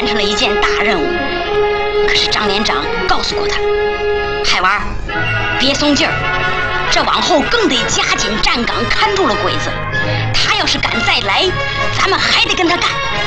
成了一件大任务。可是张连长告诉过他，海娃儿，别松劲儿，这往后更得加紧站岗，看住了鬼子。他要是敢再来，咱们还得跟他干。